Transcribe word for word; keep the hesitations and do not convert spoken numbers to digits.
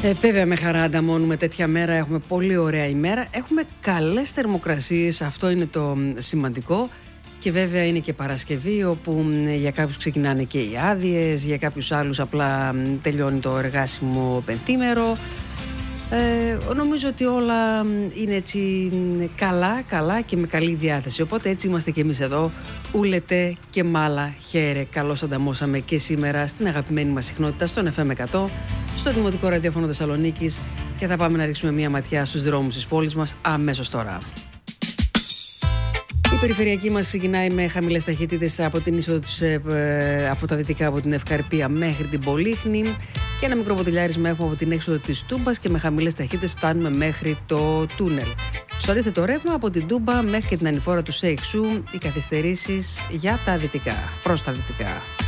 Ε, βέβαια με χαρά ανταμώνουμε τέτοια μέρα, έχουμε πολύ ωραία ημέρα, έχουμε καλές θερμοκρασίες, αυτό είναι το σημαντικό. Και βέβαια είναι και Παρασκευή, όπου για κάποιους ξεκινάνε και οι άδειες, για κάποιους άλλους απλά τελειώνει το εργάσιμο πενθήμερο. Ε, νομίζω ότι όλα είναι έτσι καλά, καλά και με καλή διάθεση. Οπότε έτσι είμαστε και εμείς εδώ, ούλετε και μάλα χαίρε. Καλώς ανταμώσαμε και σήμερα στην αγαπημένη μας συχνότητα, στον εφ εμ εκατό, στο Δημοτικό Ραδιόφωνο Θεσσαλονίκης, και θα πάμε να ρίξουμε μια ματιά στους δρόμους της πόλης μας αμέσως τώρα. Η περιφερειακή μας ξεκινάει με χαμηλές ταχύτητες από την είσοδο της, ε, από τα δυτικά, από την Ευκαρπία μέχρι την Πολύχνη, και ένα μικρό ποτηλιάρισμα έχουμε από την έξοδο της Τούμπας και με χαμηλές ταχύτητες φτάνουμε μέχρι το τούνελ. Στο αντίθετο ρεύμα από την Τούμπα μέχρι και την ανηφόρα του Σέιξου οι καθυστερήσεις για τα δυτικά, προς τα δυτικά.